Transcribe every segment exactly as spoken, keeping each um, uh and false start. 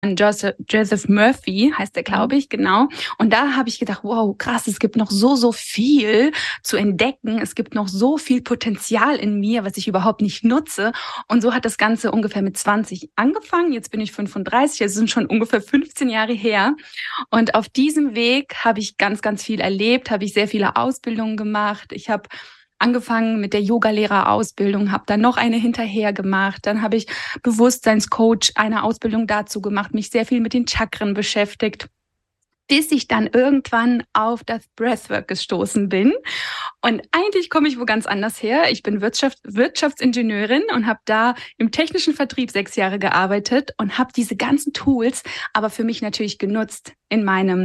Joseph, Joseph Murphy heißt der, glaube ich, genau. Und da habe ich gedacht, wow, krass, es gibt noch so, so viel zu entdecken. Es gibt noch so viel Potenzial in mir, was ich überhaupt nicht nutze. Und so hat das Ganze ungefähr mit zwanzig angefangen. Jetzt bin ich fünfunddreißig, es sind schon ungefähr fünfzehn Jahre her. Und auf diesem Weg habe ich ganz, ganz viel erlebt, habe ich sehr viele Ausbildungen gemacht. Ich habe angefangen mit der Yogalehrerausbildung, habe dann noch eine hinterher gemacht. Dann habe ich Bewusstseinscoach, eine Ausbildung dazu gemacht, mich sehr viel mit den Chakren beschäftigt, bis ich dann irgendwann auf das Breathwork gestoßen bin. Und eigentlich komme ich wo ganz anders her. Ich bin Wirtschaft, Wirtschaftsingenieurin und habe da im technischen Vertrieb sechs Jahre gearbeitet und habe diese ganzen Tools aber für mich natürlich genutzt in meinem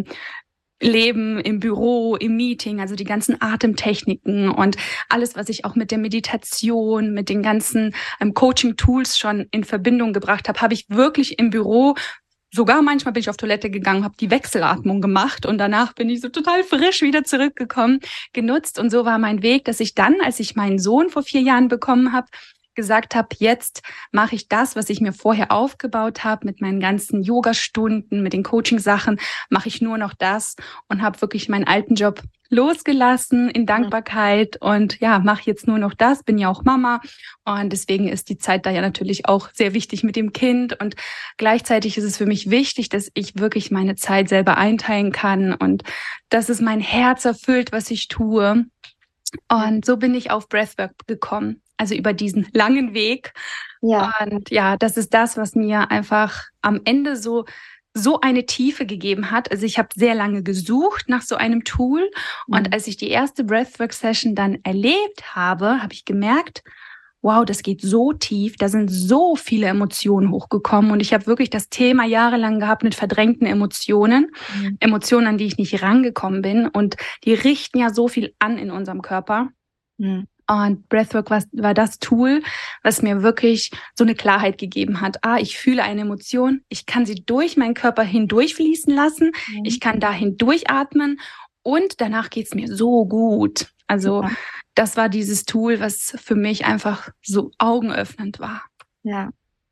Leben, im Büro, im Meeting, also die ganzen Atemtechniken und alles, was ich auch mit der Meditation, mit den ganzen ähm, Coaching-Tools schon in Verbindung gebracht habe, habe ich wirklich im Büro, sogar manchmal bin ich auf Toilette gegangen, habe die Wechselatmung gemacht und danach bin ich so total frisch wieder zurückgekommen, genutzt. Und so war mein Weg, dass ich dann, als ich meinen Sohn vor vier Jahren bekommen habe, gesagt habe, jetzt mache ich das, was ich mir vorher aufgebaut habe mit meinen ganzen Yoga-Stunden, mit den Coaching-Sachen, mache ich nur noch das und habe wirklich meinen alten Job losgelassen in Dankbarkeit und ja, mache jetzt nur noch das, bin ja auch Mama und deswegen ist die Zeit da ja natürlich auch sehr wichtig mit dem Kind und gleichzeitig ist es für mich wichtig, dass ich wirklich meine Zeit selber einteilen kann und dass es mein Herz erfüllt, was ich tue. Und so bin ich auf Breathwork gekommen, also über diesen langen Weg. Ja. Und ja, das ist das, was mir einfach am Ende so so eine Tiefe gegeben hat. Also ich habe sehr lange gesucht nach so einem Tool. Mhm. Und als ich die erste Breathwork-Session dann erlebt habe, habe ich gemerkt, wow, das geht so tief, da sind so viele Emotionen hochgekommen und ich habe wirklich das Thema jahrelang gehabt mit verdrängten Emotionen, mhm. Emotionen, an die ich nicht rangekommen bin und die richten ja so viel an in unserem Körper. Mhm. Und Breathwork war, war das Tool, was mir wirklich so eine Klarheit gegeben hat. Ah, ich fühle eine Emotion, ich kann sie durch meinen Körper hindurchfließen lassen, mhm. ich kann da hindurchatmen und danach geht's mir so gut. Also ja. Das war dieses Tool, was für mich einfach so augenöffnend war. Ja.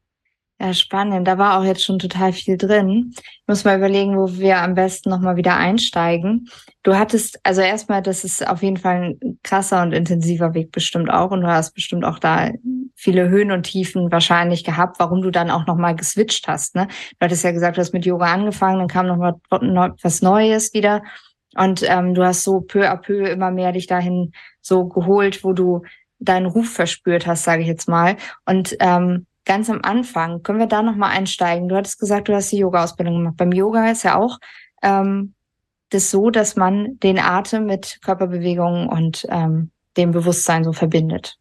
Ja, spannend. Da war auch jetzt schon total viel drin. Ich muss mal überlegen, wo wir am besten nochmal wieder einsteigen. Du hattest, also erstmal, das ist auf jeden Fall ein krasser und intensiver Weg bestimmt auch. Und du hast bestimmt auch da viele Höhen und Tiefen wahrscheinlich gehabt, warum du dann auch nochmal geswitcht hast. Ne? Du hattest ja gesagt, du hast mit Yoga angefangen, dann kam nochmal was Neues wieder. Und ähm, du hast so peu à peu immer mehr dich dahin so geholt, wo du deinen Ruf verspürt hast, sage ich jetzt mal. Und ähm, ganz am Anfang, können wir da nochmal einsteigen? Du hattest gesagt, du hast die Yoga-Ausbildung gemacht. Beim Yoga ist ja auch ähm, das so, dass man den Atem mit Körperbewegungen und ähm, dem Bewusstsein so verbindet.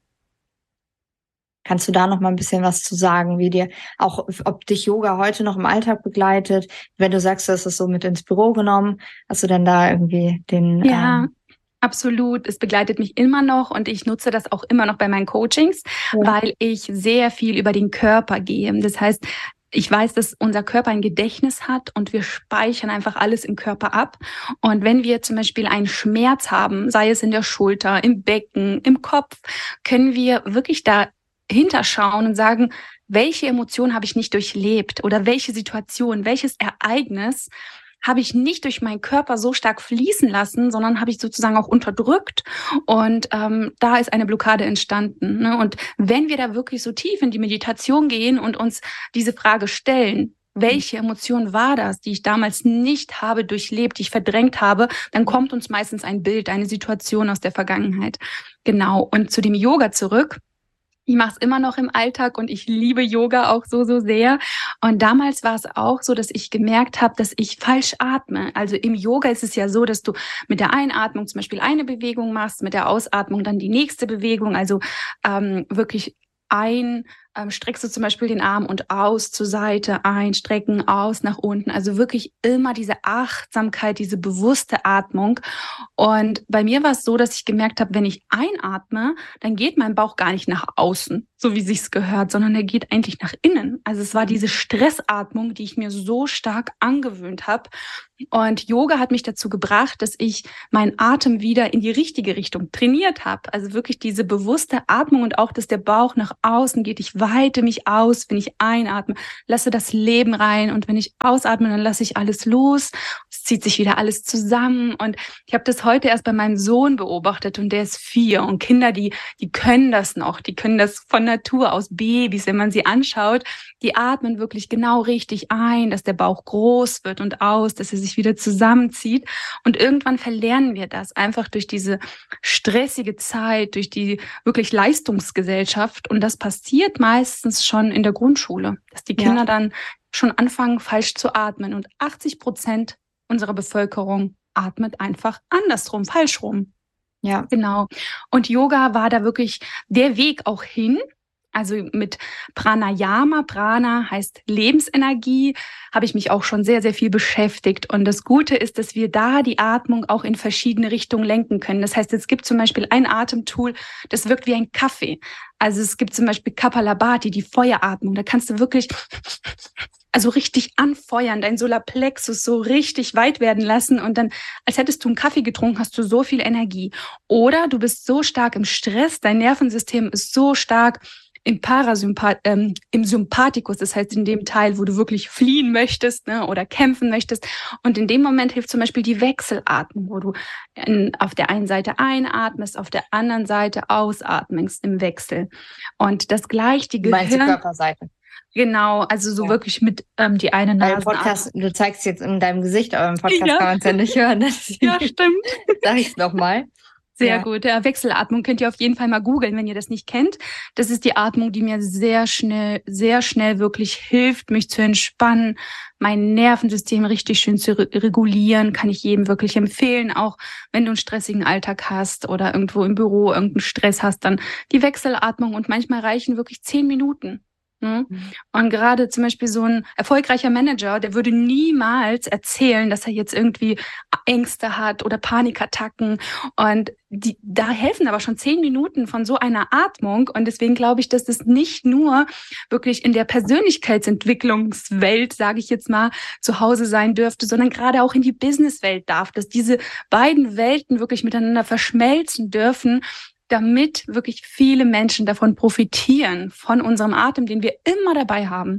Kannst du da noch mal ein bisschen was zu sagen, wie dir auch, ob dich Yoga heute noch im Alltag begleitet? Wenn du sagst, du hast es so mit ins Büro genommen, hast du denn da irgendwie den... Ja, ähm, absolut. Es begleitet mich immer noch und ich nutze das auch immer noch bei meinen Coachings, ja. weil ich sehr viel über den Körper gehe. Das heißt, ich weiß, dass unser Körper ein Gedächtnis hat und wir speichern einfach alles im Körper ab. Und wenn wir zum Beispiel einen Schmerz haben, sei es in der Schulter, im Becken, im Kopf, können wir wirklich da hinterschauen und sagen, welche Emotion habe ich nicht durchlebt oder welche Situation, welches Ereignis habe ich nicht durch meinen Körper so stark fließen lassen, sondern habe ich sozusagen auch unterdrückt und ähm, da ist eine Blockade entstanden. Ne? Und wenn wir da wirklich so tief in die Meditation gehen und uns diese Frage stellen, welche Emotion war das, die ich damals nicht habe durchlebt, die ich verdrängt habe, dann kommt uns meistens ein Bild, eine Situation aus der Vergangenheit. Genau. Und zu dem Yoga zurück. Ich mache es immer noch im Alltag und ich liebe Yoga auch so, so sehr. Und damals war es auch so, dass ich gemerkt habe, dass ich falsch atme. Also im Yoga ist es ja so, dass du mit der Einatmung zum Beispiel eine Bewegung machst, mit der Ausatmung dann die nächste Bewegung. Also ähm, wirklich ein, ähm, streckst du zum Beispiel den Arm und aus zur Seite, einstrecken, aus nach unten. Also wirklich immer diese Achtsamkeit, diese bewusste Atmung. Und bei mir war es so, dass ich gemerkt habe, wenn ich einatme, dann geht mein Bauch gar nicht nach außen, so wie sich's gehört, sondern er geht eigentlich nach innen. Also es war diese Stressatmung, die ich mir so stark angewöhnt habe. Und Yoga hat mich dazu gebracht, dass ich meinen Atem wieder in die richtige Richtung trainiert habe. Also wirklich diese bewusste Atmung und auch, dass der Bauch nach außen geht. Ich weite mich aus, wenn ich einatme, lasse das Leben rein und wenn ich ausatme, dann lasse ich alles los. Es zieht sich wieder alles zusammen und ich habe das heute erst bei meinem Sohn beobachtet und der ist vier und Kinder, die die können das noch, die können das von Natur aus, Babys, wenn man sie anschaut, die atmen wirklich genau richtig ein, dass der Bauch groß wird und aus, dass er sich wieder zusammenzieht und irgendwann verlernen wir das einfach durch diese stressige Zeit, durch die wirklich Leistungsgesellschaft und das passiert meistens schon in der Grundschule, dass die Kinder ja. dann schon anfangen falsch zu atmen und achtzig Prozent unserer Bevölkerung atmet einfach andersrum, falsch rum. Ja, genau. Und Yoga war da wirklich der Weg auch hin. Also mit Pranayama, Prana heißt Lebensenergie, habe ich mich auch schon sehr, sehr viel beschäftigt. Und das Gute ist, dass wir da die Atmung auch in verschiedene Richtungen lenken können. Das heißt, es gibt zum Beispiel ein Atemtool, das wirkt wie ein Kaffee. Also es gibt zum Beispiel Kapalabhati, die Feueratmung. Da kannst du wirklich also richtig anfeuern, dein Solarplexus so richtig weit werden lassen und dann, als hättest du einen Kaffee getrunken, hast du so viel Energie. Oder du bist so stark im Stress, dein Nervensystem ist so stark im Parasympath, ähm, im Sympathikus, das heißt in dem Teil, wo du wirklich fliehen möchtest, ne, oder kämpfen möchtest. Und in dem Moment hilft zum Beispiel die Wechselatmung, wo du in, auf der einen Seite einatmest, auf der anderen Seite ausatmest im Wechsel. Und das gleicht die Gehirn... Du meinst die Körperseite? Genau, also so ja. wirklich mit ähm, die eine Nase. Podcast, du zeigst jetzt in deinem Gesicht, aber im Podcast ja. kann man es ja nicht hören. Ja, stimmt. Sag ich es nochmal. Sehr ja. gut. Ja, Wechselatmung könnt ihr auf jeden Fall mal googeln, wenn ihr das nicht kennt. Das ist die Atmung, die mir sehr schnell, sehr schnell wirklich hilft, mich zu entspannen, mein Nervensystem richtig schön zu re- regulieren. Kann ich jedem wirklich empfehlen, auch wenn du einen stressigen Alltag hast oder irgendwo im Büro irgendeinen Stress hast, dann die Wechselatmung und manchmal reichen wirklich zehn Minuten. Mhm. Und gerade zum Beispiel so ein erfolgreicher Manager, der würde niemals erzählen, dass er jetzt irgendwie Ängste hat oder Panikattacken. Und die, da helfen aber schon zehn Minuten von so einer Atmung. Und deswegen glaube ich, dass das nicht nur wirklich in der Persönlichkeitsentwicklungswelt, sage ich jetzt mal, zu Hause sein dürfte, sondern gerade auch in die Businesswelt darf, dass diese beiden Welten wirklich miteinander verschmelzen dürfen, damit wirklich viele Menschen davon profitieren, von unserem Atem, den wir immer dabei haben.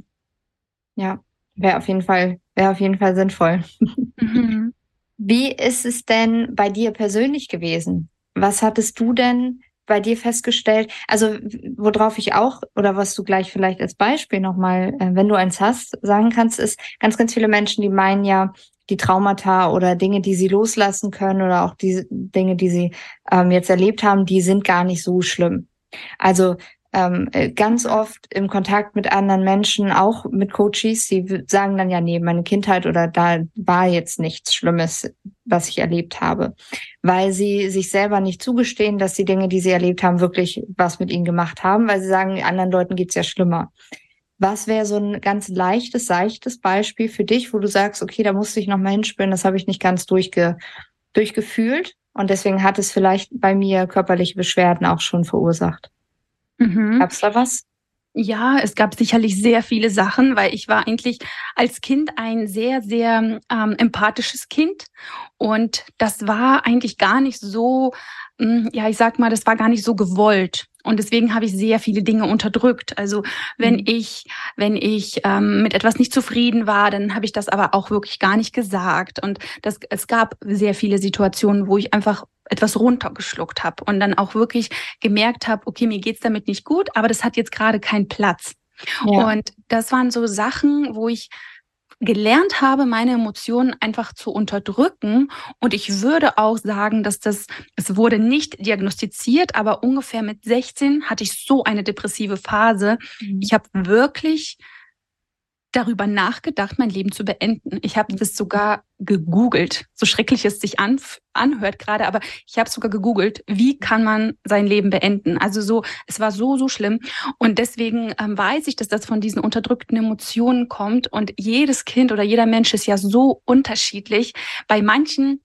Ja, wäre auf jeden Fall, wäre auf jeden Fall sinnvoll. Mhm. Wie ist es denn bei dir persönlich gewesen? Was hattest du denn bei dir festgestellt? Also, worauf ich auch, oder was du gleich vielleicht als Beispiel nochmal, wenn du eins hast, sagen kannst, ist, ganz, ganz viele Menschen, die meinen ja, die Traumata oder Dinge, die sie loslassen können oder auch die Dinge, die sie ähm, jetzt erlebt haben, die sind gar nicht so schlimm. Also ähm, ganz oft im Kontakt mit anderen Menschen, auch mit Coaches, die sagen dann ja, nee, meine Kindheit oder da war jetzt nichts Schlimmes, was ich erlebt habe, weil sie sich selber nicht zugestehen, dass die Dinge, die sie erlebt haben, wirklich was mit ihnen gemacht haben, weil sie sagen, anderen Leuten geht's ja schlimmer. Was wäre so ein ganz leichtes, seichtes Beispiel für dich, wo du sagst, okay, da musste ich noch mal hinspüren, das habe ich nicht ganz durchge, durchgefühlt und deswegen hat es vielleicht bei mir körperliche Beschwerden auch schon verursacht. Mhm. Gab's da was? Ja, es gab sicherlich sehr viele Sachen, weil ich war eigentlich als Kind ein sehr, sehr ähm, empathisches Kind und das war eigentlich gar nicht so, ähm, ja, ich sag mal, das war gar nicht so gewollt. Und deswegen habe ich sehr viele Dinge unterdrückt. Also wenn mhm. ich, wenn ich ähm, mit etwas nicht zufrieden war, dann habe ich das aber auch wirklich gar nicht gesagt. Und das, es gab sehr viele Situationen, wo ich einfach etwas runtergeschluckt habe und dann auch wirklich gemerkt habe, okay, mir geht's damit nicht gut, aber das hat jetzt gerade keinen Platz. Ja. Und das waren so Sachen, wo ich gelernt habe, meine Emotionen einfach zu unterdrücken. Und ich würde auch sagen, dass das, es wurde nicht diagnostiziert, aber ungefähr mit sechzehn hatte ich so eine depressive Phase. Mhm. Ich habe wirklich darüber nachgedacht, mein Leben zu beenden. Ich habe das sogar gegoogelt, so schrecklich es sich an, anhört gerade, aber ich habe sogar gegoogelt, wie kann man sein Leben beenden? Also so, es war so, so schlimm. Und deswegen ähm, weiß ich, dass das von diesen unterdrückten Emotionen kommt. Und jedes Kind oder jeder Mensch ist ja so unterschiedlich. Bei manchen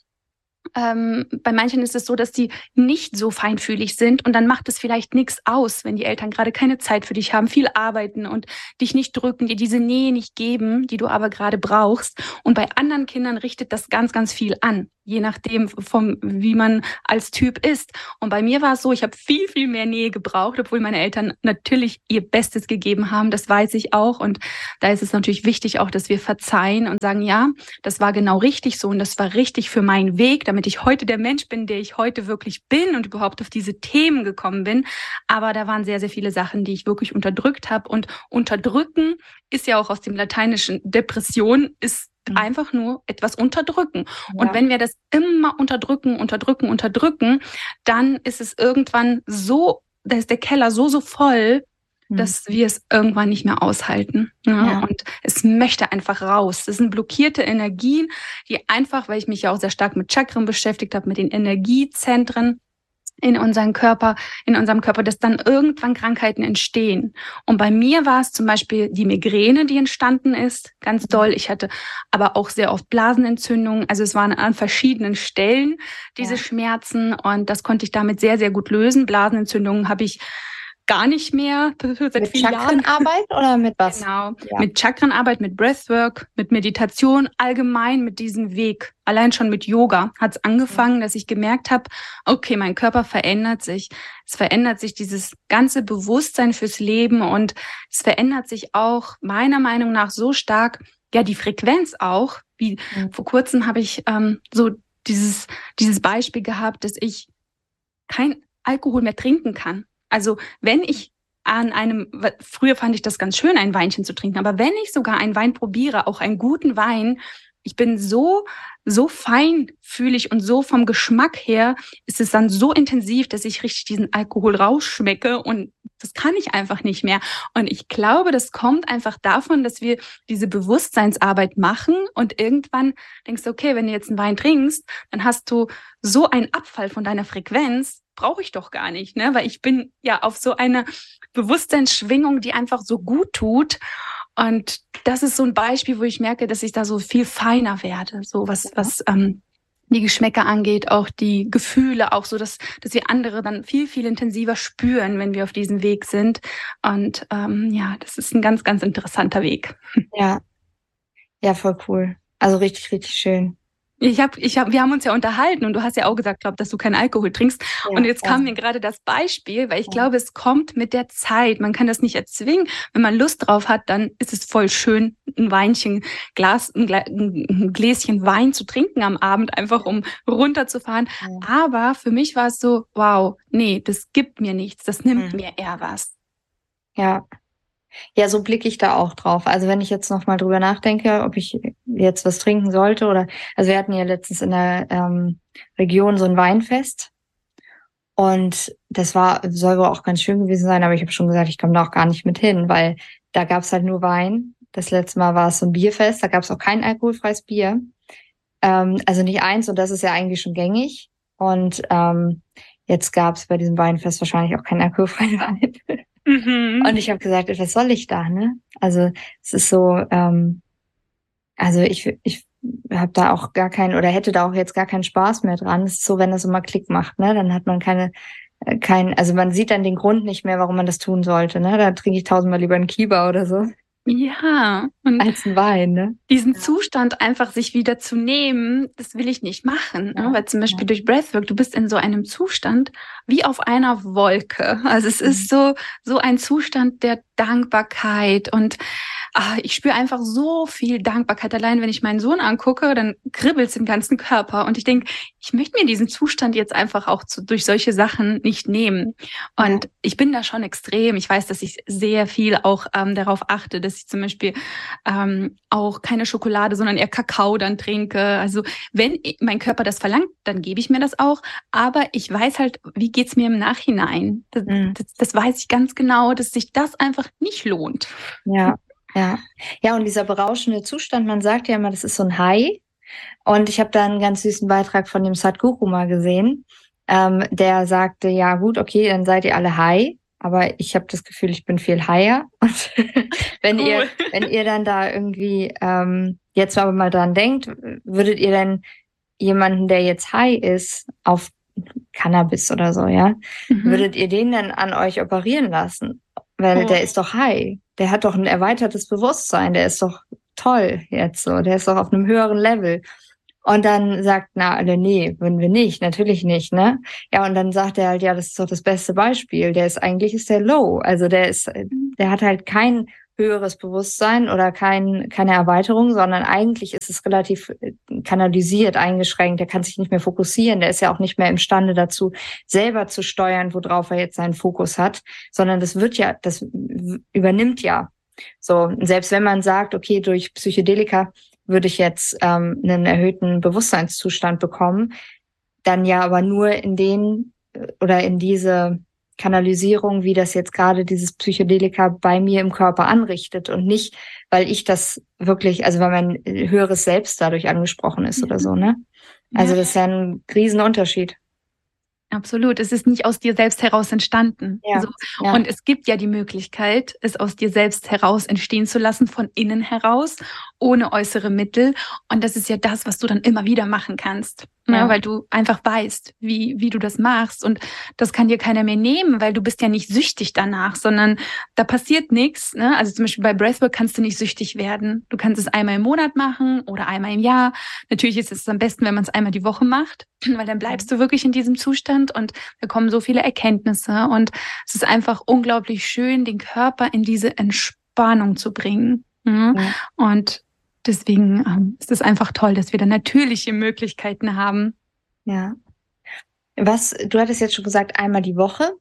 Ähm, bei manchen ist es so, dass die nicht so feinfühlig sind und dann macht es vielleicht nichts aus, wenn die Eltern gerade keine Zeit für dich haben, viel arbeiten und dich nicht drücken, dir diese Nähe nicht geben, die du aber gerade brauchst. Und bei anderen Kindern richtet das ganz, ganz viel an. je nachdem, vom, wie man als Typ ist. Und bei mir war es so, ich habe viel, viel mehr Nähe gebraucht, obwohl meine Eltern natürlich ihr Bestes gegeben haben, das weiß ich auch. Und da ist es natürlich wichtig auch, dass wir verzeihen und sagen, ja, das war genau richtig so und das war richtig für meinen Weg, damit ich heute der Mensch bin, der ich heute wirklich bin und überhaupt auf diese Themen gekommen bin. Aber da waren sehr, sehr viele Sachen, die ich wirklich unterdrückt habe. Und unterdrücken ist ja auch aus dem Lateinischen, Depression ist einfach nur etwas unterdrücken. Ja. Und wenn wir das immer unterdrücken, unterdrücken, unterdrücken, dann ist es irgendwann so, da ist der Keller so, so voll, mhm. dass wir es irgendwann nicht mehr aushalten. Ja? Ja. Und es möchte einfach raus. Das sind blockierte Energien, die einfach, weil ich mich ja auch sehr stark mit Chakren beschäftigt habe, mit den Energiezentren, in unserem Körper, in unserem Körper, dass dann irgendwann Krankheiten entstehen. Und bei mir war es zum Beispiel die Migräne, die entstanden ist, ganz doll. Ich hatte aber auch sehr oft Blasenentzündungen. Also es waren an verschiedenen Stellen diese ja. Schmerzen und das konnte ich damit sehr, sehr gut lösen. Blasenentzündungen habe ich gar nicht mehr seit mit vielen Jahren. Mit Chakrenarbeit oder mit was? Genau, ja. mit Chakrenarbeit, mit Breathwork, mit Meditation, allgemein mit diesem Weg. Allein schon mit Yoga hat es angefangen, dass ich gemerkt habe, okay, mein Körper verändert sich. Es verändert sich dieses ganze Bewusstsein fürs Leben und es verändert sich auch meiner Meinung nach so stark, ja, die Frequenz auch. Wie mhm. vor kurzem habe ich ähm, so dieses, dieses Beispiel gehabt, dass ich kein Alkohol mehr trinken kann. Also wenn ich an einem, früher fand ich das ganz schön, ein Weinchen zu trinken, aber wenn ich sogar einen Wein probiere, auch einen guten Wein, ich bin so, so feinfühlig und so vom Geschmack her ist es dann so intensiv, dass ich richtig diesen Alkohol rausschmecke und das kann ich einfach nicht mehr. Und ich glaube, das kommt einfach davon, dass wir diese Bewusstseinsarbeit machen und irgendwann denkst du, okay, wenn du jetzt einen Wein trinkst, dann hast du so einen Abfall von deiner Frequenz, brauche ich doch gar nicht, ne? Weil ich bin ja auf so eine Bewusstseinsschwingung, die einfach so gut tut. Und das ist so ein Beispiel, wo ich merke, dass ich da so viel feiner werde, so was, ja. was ähm, die Geschmäcker angeht, auch die Gefühle, auch so, dass, dass wir andere dann viel, viel intensiver spüren, wenn wir auf diesem Weg sind. Und ähm, ja, das ist ein ganz, ganz interessanter Weg. Ja, ja, voll cool. Also richtig, richtig schön. Ich hab, ich hab, wir haben uns ja unterhalten und du hast ja auch gesagt, glaub, dass du keinen Alkohol trinkst. Ja, und jetzt kam ja. mir gerade das Beispiel, weil ich ja. glaube, es kommt mit der Zeit. Man kann das nicht erzwingen. Wenn man Lust drauf hat, dann ist es voll schön, ein Weinchen, Glas, ein, Gla- ein Gläschen Wein zu trinken am Abend, einfach um runterzufahren. Ja. Aber für mich war es so, wow, nee, das gibt mir nichts. Das nimmt mhm. mir eher was. Ja. Ja, so blicke ich da auch drauf. Also wenn ich jetzt noch mal drüber nachdenke, ob ich jetzt was trinken sollte oder, also wir hatten ja letztens in der ähm, Region so ein Weinfest und das war, soll wohl auch ganz schön gewesen sein, aber ich habe schon gesagt, ich komme da auch gar nicht mit hin, weil da gab es halt nur Wein. Das letzte Mal war es so ein Bierfest, da gab es auch kein alkoholfreies Bier, ähm, also nicht eins und das ist ja eigentlich schon gängig und ähm, jetzt gab es bei diesem Weinfest wahrscheinlich auch keinen alkoholfreien Wein. Mhm. Und ich habe gesagt, was soll ich da, ne? Also es ist so, ähm, also ich ich habe da auch gar keinen oder hätte da auch jetzt gar keinen Spaß mehr dran. Es ist so, wenn das immer Klick macht, ne? Dann hat man keine, äh, kein, also man sieht dann den Grund nicht mehr, warum man das tun sollte, ne? Da trinke ich tausendmal lieber einen Kieber oder so. Ja, und als ein Wein, ne? Diesen ja. Zustand einfach sich wieder zu nehmen, das will ich nicht machen. Ja. Ne? Weil zum Beispiel ja. durch Breathwork, du bist in so einem Zustand wie auf einer Wolke. Also es mhm. ist so, so ein Zustand der Dankbarkeit und ah, ich spüre einfach so viel Dankbarkeit. Allein wenn ich meinen Sohn angucke, dann kribbelt's im ganzen Körper und ich denke, ich möchte mir diesen Zustand jetzt einfach auch zu, durch solche Sachen nicht nehmen. Und ja. ich bin da schon extrem. Ich weiß, dass ich sehr viel auch ähm, darauf achte, dass ich zum Beispiel ähm, auch keine Schokolade, sondern eher Kakao dann trinke. Also wenn mein Körper das verlangt, dann gebe ich mir das auch. Aber ich weiß halt, wie geht's mir im Nachhinein? Das, mhm. das, das weiß ich ganz genau, dass sich das einfach nicht lohnt. Ja, ja. Ja, und dieser berauschende Zustand, man sagt ja immer, das ist so ein High. Und ich habe da einen ganz süßen Beitrag von dem Sadhguru mal gesehen. Ähm, der sagte, ja gut, okay, dann seid ihr alle high. Aber ich habe das Gefühl, ich bin viel higher. Und wenn cool. ihr, wenn ihr dann da irgendwie ähm, jetzt aber mal dran denkt, würdet ihr denn jemanden, der jetzt high ist, auf Cannabis oder so, ja, mhm. würdet ihr den dann an euch operieren lassen? Weil oh. der ist doch high. Der hat doch ein erweitertes Bewusstsein. Der ist doch toll jetzt so. Der ist doch auf einem höheren Level. Und dann sagt, na, alle, nee, würden wir nicht, natürlich nicht, ne? Ja, und dann sagt er halt, ja, das ist doch das beste Beispiel. Der ist, eigentlich ist der low. Also der ist, der hat halt kein höheres Bewusstsein oder kein, keine Erweiterung, sondern eigentlich ist es relativ kanalisiert, eingeschränkt. Der kann sich nicht mehr fokussieren. Der ist ja auch nicht mehr imstande dazu, selber zu steuern, worauf er jetzt seinen Fokus hat, sondern das wird ja, das übernimmt ja. So, selbst wenn man sagt, okay, durch Psychedelika würde ich jetzt ähm, einen erhöhten Bewusstseinszustand bekommen, dann ja aber nur in den oder in diese Kanalisierung, wie das jetzt gerade dieses Psychedelika bei mir im Körper anrichtet und nicht, weil ich das wirklich, also weil mein höheres Selbst dadurch angesprochen ist, ja, oder so, ne? Also ja, das ist ja ein Riesenunterschied. Absolut. Es ist nicht aus dir selbst heraus entstanden. Ja, so. ja. Und es gibt ja die Möglichkeit, es aus dir selbst heraus entstehen zu lassen, von innen heraus, ohne äußere Mittel. Und das ist ja das, was du dann immer wieder machen kannst. Ja. Ne? Weil du einfach weißt, wie, wie du das machst. Und das kann dir keiner mehr nehmen, weil du bist ja nicht süchtig danach, sondern da passiert nichts. Ne? Also zum Beispiel bei Breathwork kannst du nicht süchtig werden. Du kannst es einmal im Monat machen oder einmal im Jahr. Natürlich ist es am besten, wenn man es einmal die Woche macht, weil dann bleibst du wirklich in diesem Zustand. Und da kommen so viele Erkenntnisse und es ist einfach unglaublich schön, den Körper in diese Entspannung zu bringen. Mhm. Ja. Und deswegen ähm, ist es einfach toll, dass wir da natürliche Möglichkeiten haben. Ja. Was, du hattest jetzt schon gesagt, einmal die Woche.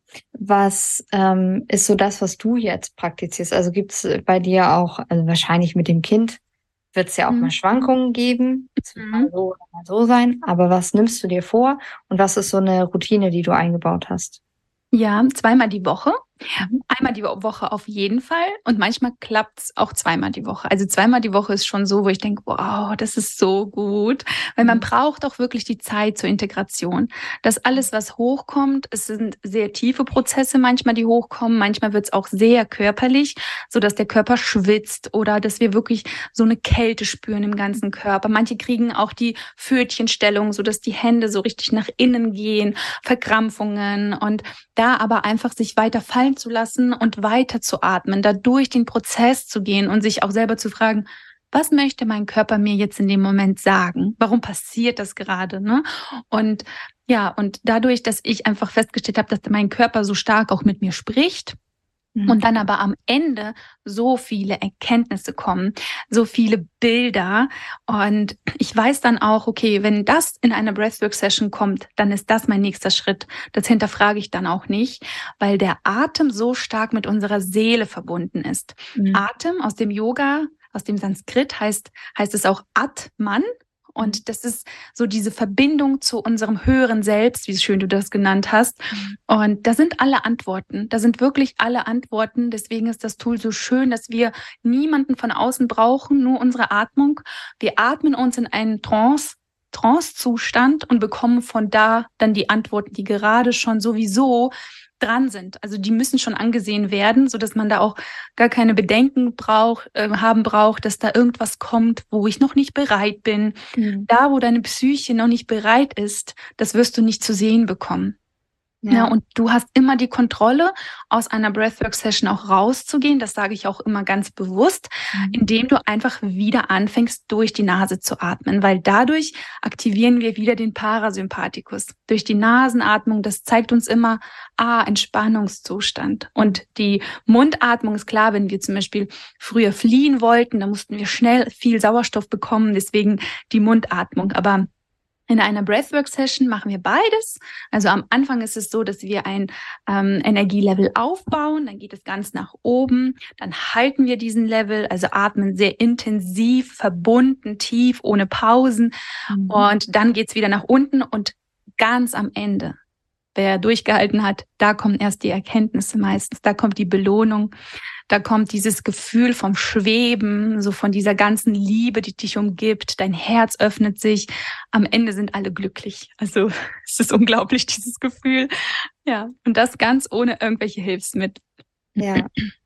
Was ähm, ist so das, was du jetzt praktizierst? Also gibt es bei dir auch, also wahrscheinlich mit dem Kind, wird es ja auch mhm. mal Schwankungen geben. Es wird mhm. mal so oder mal so sein. Aber was nimmst du dir vor und was ist so eine Routine, die du eingebaut hast? Ja, zweimal die Woche. Mhm. Einmal die Woche auf jeden Fall und manchmal klappt es auch zweimal die Woche. Also zweimal die Woche ist schon so, wo ich denke, wow, das ist so gut, weil man braucht auch wirklich die Zeit zur Integration. Das alles, was hochkommt, es sind sehr tiefe Prozesse manchmal, die hochkommen. Manchmal wird es auch sehr körperlich, so dass der Körper schwitzt oder dass wir wirklich so eine Kälte spüren im ganzen Körper. Manche kriegen auch die Pfötchenstellung, so dass die Hände so richtig nach innen gehen, Verkrampfungen und da aber einfach sich weiter fallen zu lassen und weiter zu atmen, da durch den Prozess zu gehen und sich auch selber zu fragen, was möchte mein Körper mir jetzt in dem Moment sagen? Warum passiert das gerade? Ne? Und ja, und dadurch, dass ich einfach festgestellt habe, dass mein Körper so stark auch mit mir spricht, und dann aber am Ende so viele Erkenntnisse kommen, so viele Bilder. Und ich weiß dann auch, okay, wenn das in einer Breathwork-Session kommt, dann ist das mein nächster Schritt. Das hinterfrage ich dann auch nicht, weil der Atem so stark mit unserer Seele verbunden ist. Mhm. Atem aus dem Yoga, aus dem Sanskrit heißt, heißt es auch Atman. Und das ist so diese Verbindung zu unserem höheren Selbst, wie schön du das genannt hast. Und da sind alle Antworten. Da sind wirklich alle Antworten. Deswegen ist das Tool so schön, dass wir niemanden von außen brauchen, nur unsere Atmung. Wir atmen uns in einen Trance, Trance-Zustand und bekommen von da dann die Antworten, die gerade schon sowieso dran sind. Also die müssen schon angesehen werden, so dass man da auch gar keine Bedenken braucht, äh, haben braucht, dass da irgendwas kommt, wo ich noch nicht bereit bin. Mhm. Da, wo deine Psyche noch nicht bereit ist, das wirst du nicht zu sehen bekommen. Ja. Ja, und du hast immer die Kontrolle, aus einer Breathwork-Session auch rauszugehen. Das sage ich auch immer ganz bewusst, mhm. indem du einfach wieder anfängst, durch die Nase zu atmen, weil dadurch aktivieren wir wieder den Parasympathikus. Durch die Nasenatmung, das zeigt uns immer, ah, Entspannungszustand. Und die Mundatmung ist klar, wenn wir zum Beispiel früher fliehen wollten, dann mussten wir schnell viel Sauerstoff bekommen, deswegen die Mundatmung. Aber in einer Breathwork-Session machen wir beides. Also am Anfang ist es so, dass wir ein ähm, Energielevel aufbauen, dann geht es ganz nach oben, dann halten wir diesen Level, also atmen sehr intensiv, verbunden, tief, ohne Pausen mhm. und dann geht's wieder nach unten und ganz am Ende, wer durchgehalten hat, da kommen erst die Erkenntnisse meistens, da kommt die Belohnung. Da kommt dieses Gefühl vom Schweben, so von dieser ganzen Liebe, die dich umgibt. Dein Herz öffnet sich. Am Ende sind alle glücklich. Also es ist unglaublich, dieses Gefühl. Ja, und das ganz ohne irgendwelche Hilfsmittel. Ja,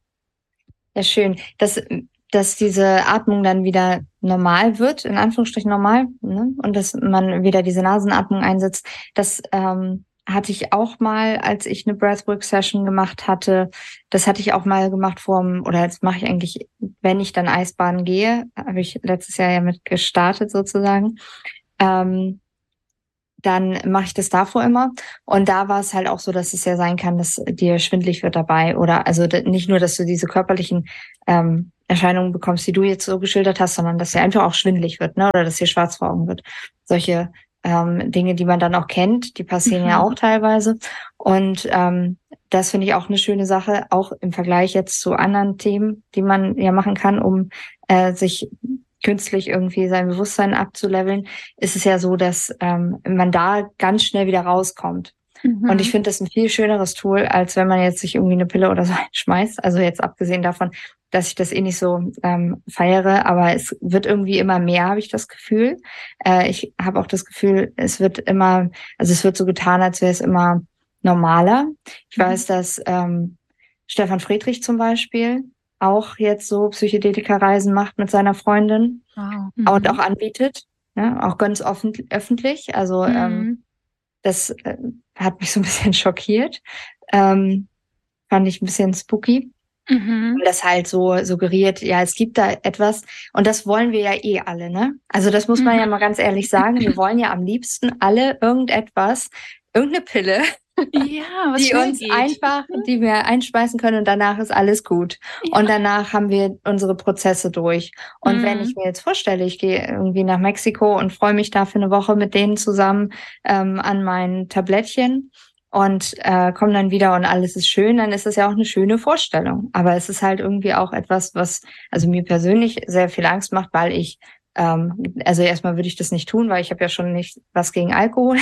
ja, schön. Dass, dass diese Atmung dann wieder normal wird, in Anführungsstrichen normal, ne? Und dass man wieder diese Nasenatmung einsetzt, das ähm, hatte ich auch mal, als ich eine Breathwork-Session gemacht hatte. Das hatte ich auch mal gemacht vorm, oder das mache ich eigentlich, wenn ich dann Eisbaden gehe, habe ich letztes Jahr ja mit gestartet sozusagen. ähm, dann mache ich das davor immer. Und da war es halt auch so, dass es ja sein kann, dass dir schwindelig wird dabei. Oder also nicht nur, dass du diese körperlichen ähm, Erscheinungen bekommst, die du jetzt so geschildert hast, sondern dass dir einfach auch schwindelig wird, ne? Oder dass dir schwarz vor Augen wird. Solche ähm, Dinge, die man dann auch kennt, die passieren mhm. ja auch teilweise. Und ähm, das finde ich auch eine schöne Sache, auch im Vergleich jetzt zu anderen Themen, die man ja machen kann, um äh, sich künstlich irgendwie sein Bewusstsein abzuleveln, ist es ja so, dass ähm, man da ganz schnell wieder rauskommt. Mhm. Und ich finde das ein viel schöneres Tool, als wenn man jetzt sich irgendwie eine Pille oder so einschmeißt. Also jetzt abgesehen davon, dass ich das eh nicht so ähm, feiere, aber es wird irgendwie immer mehr, habe ich das Gefühl. Äh, ich habe auch das Gefühl, es wird immer, also es wird so getan, als wäre es immer normaler. Ich mhm. weiß, dass ähm, Stefan Friedrich zum Beispiel auch jetzt so Psychedelika-Reisen macht mit seiner Freundin wow. mhm. und auch anbietet, ne? Auch ganz offen, öffentlich. Also mhm. ähm, das äh, hat mich so ein bisschen schockiert. Ähm, fand ich ein bisschen spooky. Mhm. Und das halt so suggeriert, ja, es gibt da etwas und das wollen wir ja eh alle, ne? Also das muss man mhm. ja mal ganz ehrlich sagen. Wir wollen ja am liebsten alle irgendetwas, irgendeine Pille, ja, was die uns geht. einfach, die wir einspeisen können und danach ist alles gut. Ja. Und danach haben wir unsere Prozesse durch. Und mhm. wenn ich mir jetzt vorstelle, ich gehe irgendwie nach Mexiko und freue mich da für eine Woche mit denen zusammen ähm, an mein Tablettchen und äh, komme dann wieder und alles ist schön, dann ist das ja auch eine schöne Vorstellung. Aber es ist halt irgendwie auch etwas, was also mir persönlich sehr viel Angst macht, weil ich, ähm, also erstmal würde ich das nicht tun, weil ich habe ja schon nicht was gegen Alkohol.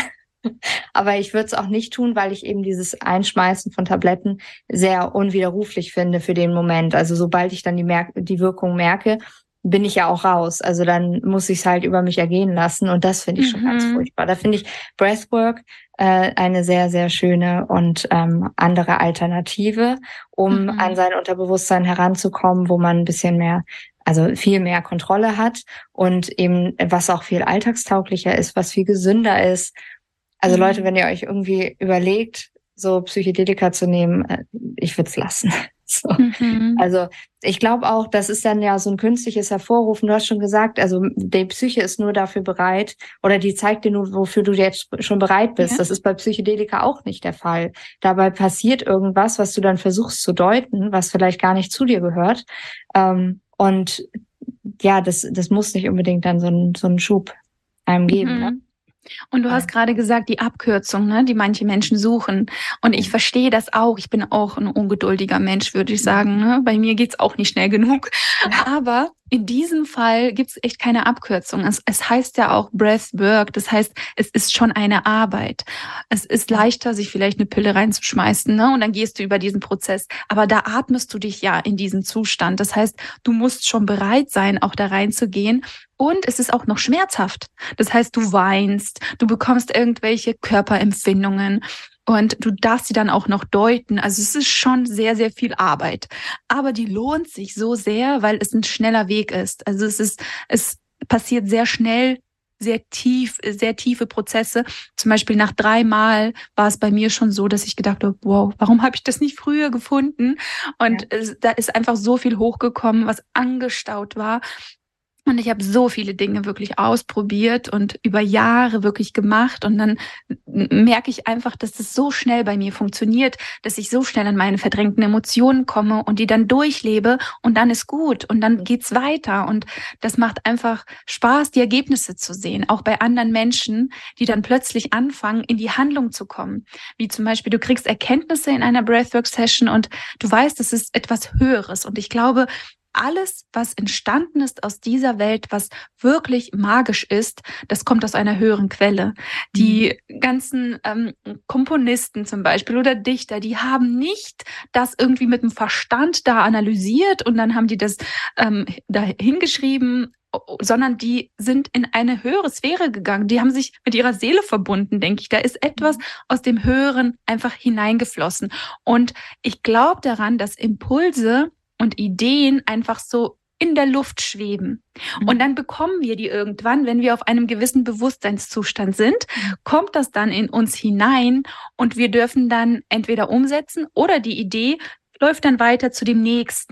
Aber ich würde es auch nicht tun, weil ich eben dieses Einschmeißen von Tabletten sehr unwiderruflich finde für den Moment. Also sobald ich dann die, Mer- die Wirkung merke, bin ich ja auch raus. Also dann muss ich es halt über mich ergehen lassen und das finde ich mhm. schon ganz furchtbar. Da finde ich Breathwork äh, eine sehr, sehr schöne und ähm, andere Alternative, um mhm. an sein Unterbewusstsein heranzukommen, wo man ein bisschen mehr, also viel mehr Kontrolle hat und eben was auch viel alltagstauglicher ist, was viel gesünder ist. Also mhm. Leute, wenn ihr euch irgendwie überlegt, so Psychedelika zu nehmen, ich würde es lassen. So. Mhm. Also ich glaube auch, das ist dann ja so ein künstliches Hervorrufen. Du hast schon gesagt, also die Psyche ist nur dafür bereit oder die zeigt dir nur, wofür du jetzt schon bereit bist. Ja. Das ist bei Psychedelika auch nicht der Fall. Dabei passiert irgendwas, was du dann versuchst zu deuten, was vielleicht gar nicht zu dir gehört. Ähm, und ja, das, das muss nicht unbedingt dann so einen, so einen Schub einem geben, mhm. ne? Und du hast gerade gesagt, die Abkürzung, ne, die manche Menschen suchen. Und ich verstehe das auch. Ich bin auch ein ungeduldiger Mensch, würde ich sagen. Ne? Bei mir geht's auch nicht schnell genug. Aber in diesem Fall gibt's echt keine Abkürzung. Es, es heißt ja auch Breathwork. Das heißt, es ist schon eine Arbeit. Es ist leichter, sich vielleicht eine Pille reinzuschmeißen, ne? Und dann gehst du über diesen Prozess. Aber da atmest du dich ja in diesen Zustand. Das heißt, du musst schon bereit sein, auch da reinzugehen. Und es ist auch noch schmerzhaft. Das heißt, du weinst, du bekommst irgendwelche Körperempfindungen und du darfst sie dann auch noch deuten. Also es ist schon sehr, sehr viel Arbeit. Aber die lohnt sich so sehr, weil es ein schneller Weg ist. Also es ist, es passiert sehr schnell, sehr tief, sehr tiefe Prozesse. Zum Beispiel nach dreimal war es bei mir schon so, dass ich gedacht habe, wow, warum habe ich das nicht früher gefunden? Und ja. es, da ist einfach so viel hochgekommen, was angestaut war. Und ich habe so viele Dinge wirklich ausprobiert und über Jahre wirklich gemacht. Und dann merke ich einfach, dass das so schnell bei mir funktioniert, dass ich so schnell an meine verdrängten Emotionen komme und die dann durchlebe und dann ist gut und dann geht's weiter. Und das macht einfach Spaß, die Ergebnisse zu sehen, auch bei anderen Menschen, die dann plötzlich anfangen, in die Handlung zu kommen. Wie zum Beispiel, du kriegst Erkenntnisse in einer Breathwork-Session und du weißt, das ist etwas Höheres. Und ich glaube, alles, was entstanden ist aus dieser Welt, was wirklich magisch ist, das kommt aus einer höheren Quelle. Die mhm. ganzen ähm, Komponisten zum Beispiel oder Dichter, die haben nicht das irgendwie mit dem Verstand da analysiert und dann haben die das ähm, da hingeschrieben, sondern die sind in eine höhere Sphäre gegangen. Die haben sich mit ihrer Seele verbunden, denke ich. Da ist etwas aus dem Höheren einfach hineingeflossen. Und ich glaube daran, dass Impulse und Ideen einfach so in der Luft schweben. Mhm. Und dann bekommen wir die irgendwann, wenn wir auf einem gewissen Bewusstseinszustand sind, mhm. kommt das dann in uns hinein und wir dürfen dann entweder umsetzen oder die Idee läuft dann weiter zu dem nächsten.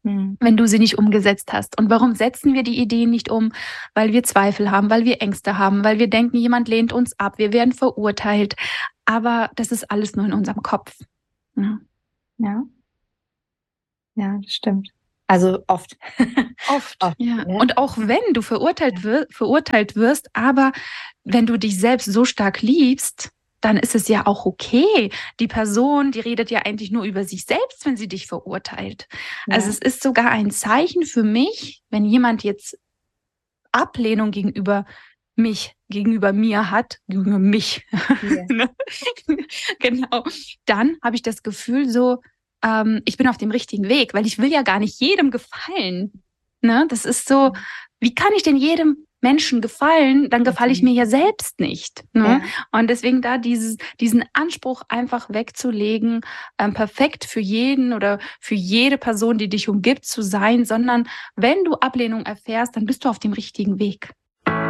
Hm. wenn du sie nicht umgesetzt hast. Und warum setzen wir die Ideen nicht um? Weil wir Zweifel haben, weil wir Ängste haben, weil wir denken, jemand lehnt uns ab, wir werden verurteilt. Aber das ist alles nur in unserem Kopf. Ja. Ja. Ja, das stimmt. Also oft. Oft, Oft, ja. ne? Und auch wenn du verurteilt, wir, verurteilt wirst, aber wenn du dich selbst so stark liebst, dann ist es ja auch okay. Die Person, die redet ja eigentlich nur über sich selbst, wenn sie dich verurteilt. Ja. Also es ist sogar ein Zeichen für mich, wenn jemand jetzt Ablehnung gegenüber mich, gegenüber mir hat, gegenüber mich. Ja. Genau. Dann habe ich das Gefühl so, ähm, ich bin auf dem richtigen Weg, weil ich will ja gar nicht jedem gefallen. Ne? Das ist so, wie kann ich denn jedem Menschen gefallen? Dann gefalle ich mir ja selbst nicht. Ne? Ja. Und deswegen da dieses, diesen Anspruch einfach wegzulegen, ähm, perfekt für jeden oder für jede Person, die dich umgibt, zu sein, sondern wenn du Ablehnung erfährst, dann bist du auf dem richtigen Weg.